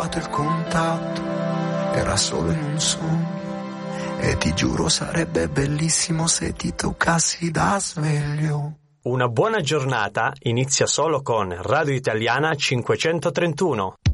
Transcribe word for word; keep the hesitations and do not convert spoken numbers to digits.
sbagliato il contatto, era solo in un sogno. E ti giuro sarebbe bellissimo se ti toccassi da sveglio. Una buona giornata inizia solo con Radio Italiana cinquecentotrentuno.